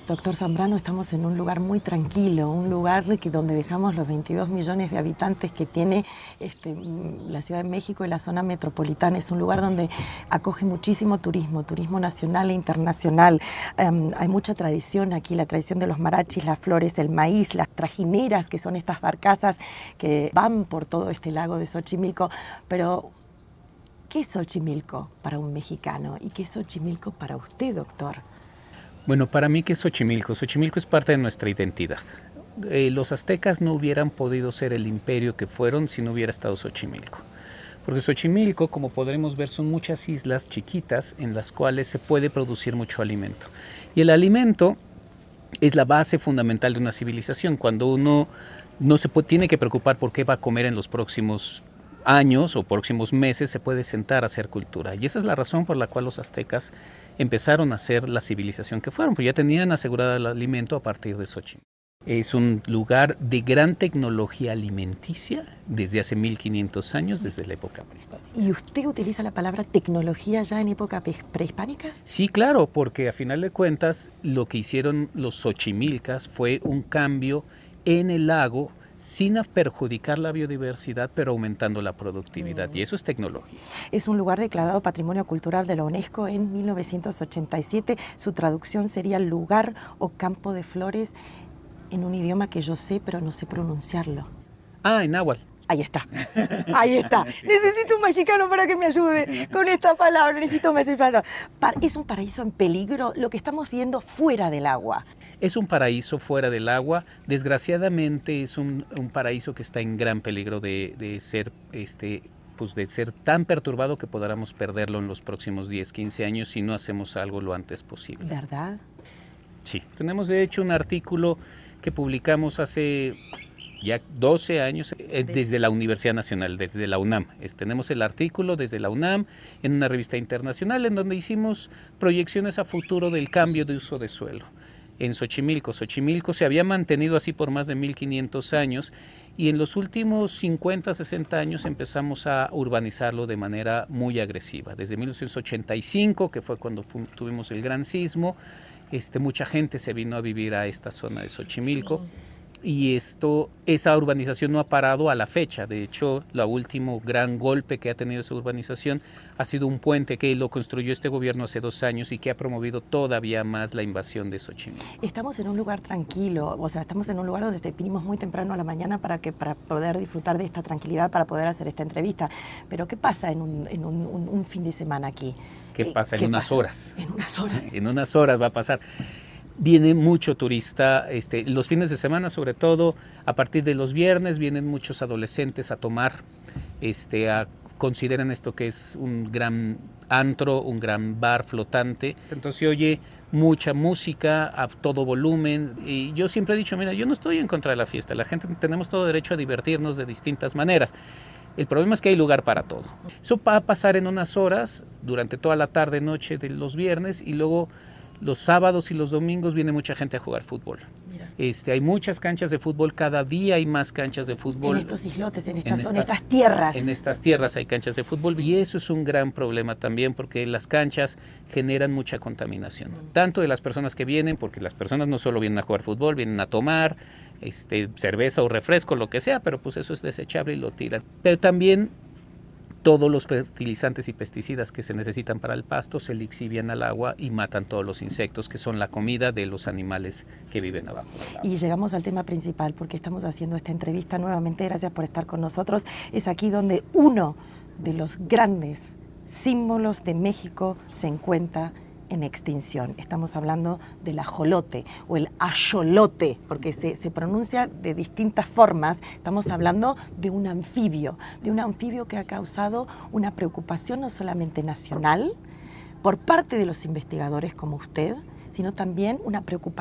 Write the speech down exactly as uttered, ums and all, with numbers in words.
Doctor Zambrano, estamos en un lugar muy tranquilo, un lugar que donde dejamos los veintidós millones de habitantes que tiene este, la Ciudad de México y la zona metropolitana. Es un lugar donde acoge muchísimo turismo, turismo nacional e internacional. Um, hay mucha tradición aquí, la tradición de los marachis, las flores, el maíz, las trajineras, que son estas barcazas que van por todo este lago de Xochimilco. Pero, ¿qué es Xochimilco para un mexicano? ¿Y qué es Xochimilco para usted, doctor? Bueno, para mí, ¿qué es Xochimilco? Xochimilco es parte de nuestra identidad. Eh, los aztecas no hubieran podido ser el imperio que fueron si no hubiera estado Xochimilco. Porque Xochimilco, como podremos ver, son muchas islas chiquitas en las cuales se puede producir mucho alimento. Y el alimento es la base fundamental de una civilización. Cuando uno no se puede, tiene que preocupar por qué va a comer en los próximos años o próximos meses, se puede sentar a hacer cultura. Y esa es la razón por la cual los aztecas empezaron a ser la civilización que fueron, porque ya tenían asegurado el alimento a partir de Xochimilco. Es un lugar de gran tecnología alimenticia desde hace mil quinientos años, desde la época prehispánica. ¿Y usted utiliza la palabra tecnología ya en época prehispánica? Sí, claro, porque a final de cuentas lo que hicieron los xochimilcas fue un cambio en el lago sin perjudicar la biodiversidad, pero aumentando la productividad, mm. y eso es tecnología. Es un lugar declarado Patrimonio Cultural de la UNESCO en mil novecientos ochenta y siete. Su traducción sería lugar o campo de flores en un idioma que yo sé, pero no sé pronunciarlo. Ah, en náhuatl. Ahí está, ahí está. Sí. Necesito un mexicano para que me ayude con esta palabra, necesito un mexicano. ¿Es un paraíso en peligro lo que estamos viendo fuera del agua? Es un paraíso fuera del agua. Desgraciadamente es un, un paraíso que está en gran peligro de, de ser este, pues de ser tan perturbado que podamos perderlo en los próximos diez, quince años si no hacemos algo lo antes posible. ¿Verdad? Sí, tenemos de hecho un artículo que publicamos hace ya doce años eh, desde la Universidad Nacional, desde la UNAM. Es, tenemos el artículo desde la UNAM en una revista internacional en donde hicimos proyecciones a futuro del cambio de uso de suelo en Xochimilco. Xochimilco se había mantenido así por más de mil quinientos años y en los últimos cincuenta, sesenta años empezamos a urbanizarlo de manera muy agresiva. Desde mil novecientos ochenta y cinco, que fue cuando fu tuvimos el gran sismo, este, mucha gente se vino a vivir a esta zona de Xochimilco. Y esto, esa urbanización no ha parado a la fecha. De hecho, el último gran golpe que ha tenido esa urbanización ha sido un puente que lo construyó este gobierno hace dos años y que ha promovido todavía más la invasión de Xochimilco. Estamos en un lugar tranquilo, o sea, estamos en un lugar donde te vinimos muy temprano a la mañana para, que, para poder disfrutar de esta tranquilidad, para poder hacer esta entrevista. Pero ¿qué pasa en un, en un, un, un fin de semana aquí? ¿Qué pasa? ¿Qué en unas pasa? horas. En unas horas. En unas horas va a pasar. Viene mucho turista, este, los fines de semana sobre todo, a partir de los viernes vienen muchos adolescentes a tomar, este, a, consideran esto que es un gran antro, un gran bar flotante, entonces se oye mucha música a todo volumen y yo siempre he dicho, mira, yo no estoy en contra de la fiesta, la gente tenemos todo derecho a divertirnos de distintas maneras. El problema es que hay lugar para todo. Eso va a pasar en unas horas, durante toda la tarde, noche de los viernes y luego los sábados y los domingos viene mucha gente a jugar fútbol. Mira. Este, hay muchas canchas de fútbol, cada día hay más canchas de fútbol. En estos islotes, en estas, en estas, estas tierras. En estas tierras hay canchas de fútbol y eso es un gran problema también porque las canchas generan mucha contaminación. Mm. Tanto de las personas que vienen, porque las personas no solo vienen a jugar fútbol, vienen a tomar este, cerveza o refresco, lo que sea, pero pues eso es desechable y lo tiran. Pero también todos los fertilizantes y pesticidas que se necesitan para el pasto se lixivian al agua y matan todos los insectos que son la comida de los animales que viven abajo del agua. Y llegamos al tema principal porque estamos haciendo esta entrevista nuevamente, gracias por estar con nosotros. Es aquí donde uno de los grandes símbolos de México se encuentra en extinción. Estamos hablando del ajolote o el axolote, porque se, se pronuncia de distintas formas. Estamos hablando de un anfibio, de un anfibio que ha causado una preocupación no solamente nacional por parte de los investigadores como usted, sino también una preocupación